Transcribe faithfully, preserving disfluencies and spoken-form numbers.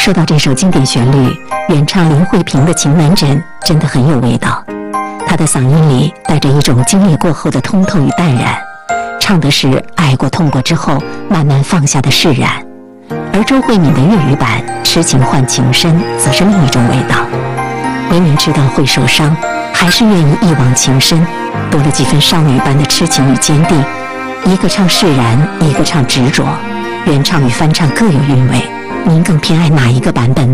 说到这首经典旋律，原唱林慧萍的《情难枕》真的很有味道。她的嗓音里带着一种经历过后的通透与淡然，唱的是爱过痛过之后慢慢放下的释然。而周慧敏的粤语版《痴情换情深》则是另一种味道。明明知道会受伤，还是愿意一往情深，多了几分少女般的痴情与坚定。一个唱释然，一个唱执着，原唱与翻唱各有韵味，您更偏爱哪一个版本呢？